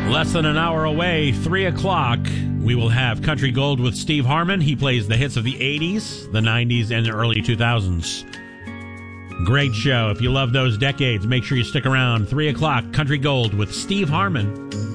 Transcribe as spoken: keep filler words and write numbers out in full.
Less than an hour away, three o'clock, we will have Country Gold with Steve Harmon. He plays the hits of the eighties, the nineties, and the early two thousands. Great show. If you love those decades, make sure you stick around. three o'clock, Country Gold with Steve Harmon.